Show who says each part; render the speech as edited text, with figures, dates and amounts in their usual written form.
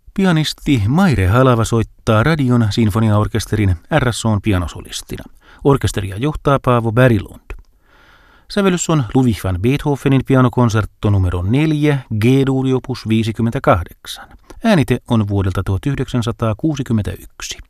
Speaker 1: Pianisti Maire Halava soittaa Radion sinfoniaorkesterin RSO:n pianosolistina. Orkesteria johtaa Paavo Berglund. Sävellys on Ludwig van Beethovenin pianokonsertto numero 4, G-duuri opus 58. Äänite on vuodelta 1961.